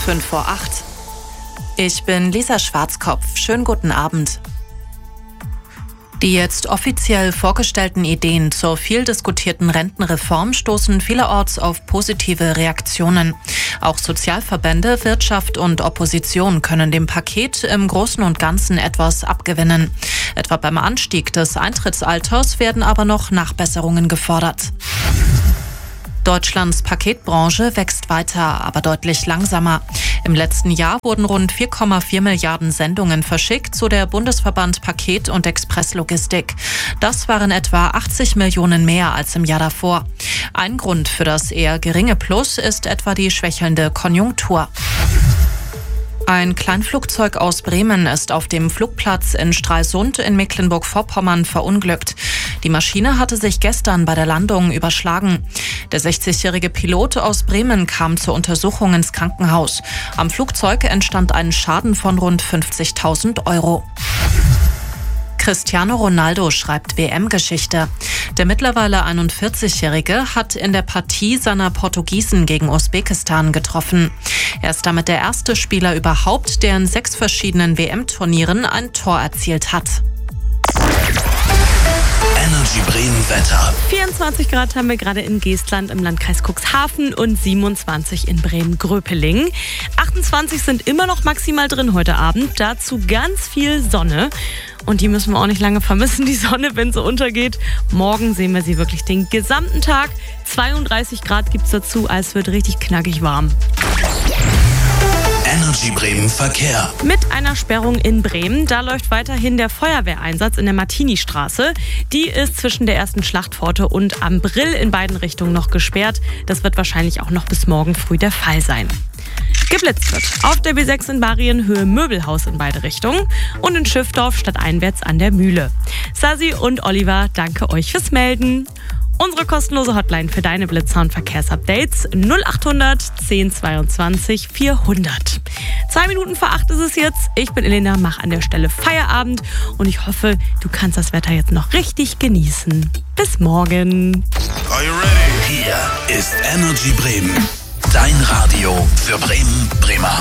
5:08. Ich bin Lisa Schwarzkopf. Schönen guten Abend. Die jetzt offiziell vorgestellten Ideen zur viel diskutierten Rentenreform stoßen vielerorts auf positive Reaktionen. Auch Sozialverbände, Wirtschaft und Opposition können dem Paket im Großen und Ganzen etwas abgewinnen. Etwa beim Anstieg des Eintrittsalters werden aber noch Nachbesserungen gefordert. Deutschlands Paketbranche wächst weiter, aber deutlich langsamer. Im letzten Jahr wurden rund 4,4 Milliarden Sendungen verschickt, so der Bundesverband Paket- und Expresslogistik. Das waren etwa 80 Millionen mehr als im Jahr davor. Ein Grund für das eher geringe Plus ist etwa die schwächelnde Konjunktur. Ein Kleinflugzeug aus Bremen ist auf dem Flugplatz in Stralsund in Mecklenburg-Vorpommern verunglückt. Die Maschine hatte sich gestern bei der Landung überschlagen. Der 60-jährige Pilot aus Bremen kam zur Untersuchung ins Krankenhaus. Am Flugzeug entstand ein Schaden von rund 50.000 Euro. Cristiano Ronaldo schreibt WM-Geschichte. Der mittlerweile 41-Jährige hat in der Partie seiner Portugiesen gegen Usbekistan getroffen. Er ist damit der erste Spieler überhaupt, der in 6 verschiedenen WM-Turnieren ein Tor erzielt hat. Energy Bremen Wetter. 24 Grad haben wir gerade in Geestland im Landkreis Cuxhaven und 27 in Bremen-Gröpeling. 28 sind immer noch maximal drin heute Abend. Dazu ganz viel Sonne. Und die müssen wir auch nicht lange vermissen, die Sonne, wenn sie untergeht. Morgen sehen wir sie wirklich den gesamten Tag. 32 Grad gibt's dazu, es wird richtig knackig warm. Energy Bremen Verkehr. Mit einer Sperrung in Bremen, da läuft weiterhin der Feuerwehreinsatz in der Martini-Straße. Die ist zwischen der ersten Schlachtpforte und am Brill in beiden Richtungen noch gesperrt. Das wird wahrscheinlich auch noch bis morgen früh der Fall sein. Geblitzt wird auf der B6 in Barien Höhe Möbelhaus in beide Richtungen und in Schiffdorf stadteinwärts an der Mühle. Sasi und Oliver, danke euch fürs Melden. Unsere kostenlose Hotline für deine Blitzer und Verkehrsupdates 0800 1022 400. 2 Minuten vor 8 ist es jetzt. Ich bin Elena, mache an der Stelle Feierabend und ich hoffe, du kannst das Wetter jetzt noch richtig genießen. Bis morgen. Are you ready? Hier ist Energy Bremen. Dein Radio für Bremen, Bremerhaven.